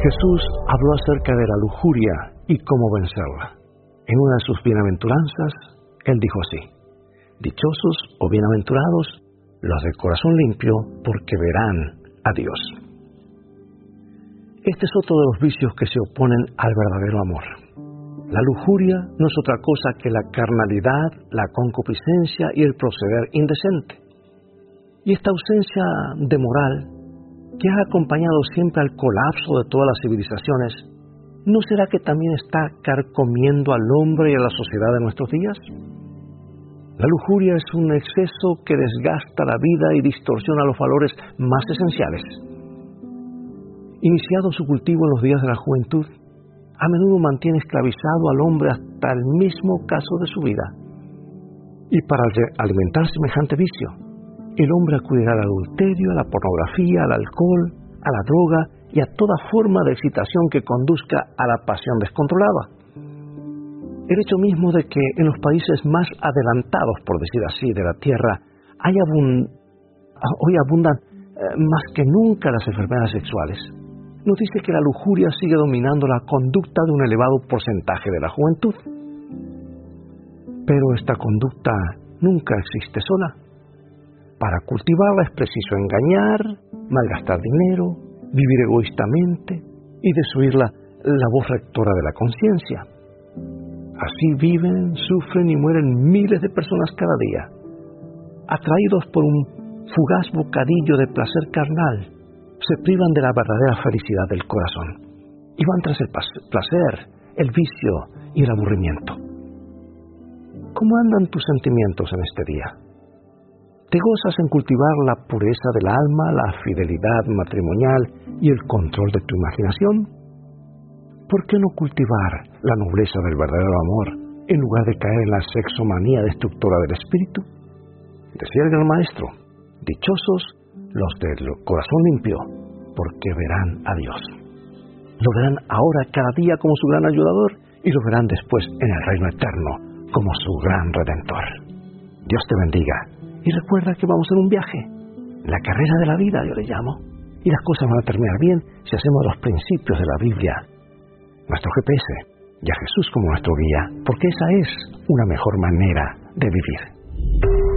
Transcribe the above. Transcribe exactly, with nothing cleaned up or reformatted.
Jesús habló acerca de la lujuria y cómo vencerla. En una de sus bienaventuranzas, Él dijo así: dichosos o bienaventurados los de corazón limpio, porque verán a Dios. Este es otro de los vicios que se oponen al verdadero amor. La lujuria no es otra cosa que la carnalidad, la concupiscencia y el proceder indecente. Y esta ausencia de moral, que ha acompañado siempre al colapso de todas las civilizaciones, ¿no será que también está carcomiendo al hombre y a la sociedad de nuestros días? La lujuria es un exceso que desgasta la vida y distorsiona los valores más esenciales. Iniciado su cultivo en los días de la juventud, a menudo mantiene esclavizado al hombre hasta el mismo caso de su vida. Y para alimentar semejante vicio, el hombre acudirá al adulterio, a la pornografía, al alcohol, a la droga y a toda forma de excitación que conduzca a la pasión descontrolada. El hecho mismo de que en los países más adelantados, por decir así, de la tierra, hay abund- hoy abundan eh, más que nunca las enfermedades sexuales, nos dice que la lujuria sigue dominando la conducta de un elevado porcentaje de la juventud. Pero esta conducta nunca existe sola. Para cultivarla es preciso engañar, malgastar dinero, vivir egoístamente y desoír la, la voz rectora de la conciencia. Así viven, sufren y mueren miles de personas cada día, atraídos por un fugaz bocadillo de placer carnal. Se privan de la verdadera felicidad del corazón y van tras el placer, el vicio y el aburrimiento. ¿Cómo andan tus sentimientos en este día? ¿Te gozas en cultivar la pureza del alma, la fidelidad matrimonial y el control de tu imaginación? ¿Por qué no cultivar la nobleza del verdadero amor en lugar de caer en la sexomanía destructora del espíritu? Decía el gran maestro: dichosos los del corazón limpio, porque verán a Dios. Lo verán ahora cada día como su gran ayudador y lo verán después en el reino eterno como su gran redentor. Dios te bendiga y recuerda que vamos en un viaje, la carrera de la vida yo le llamo, y las cosas van a terminar bien si hacemos los principios de la Biblia nuestro G P S y a Jesús como nuestro guía, porque esa es una mejor manera de vivir.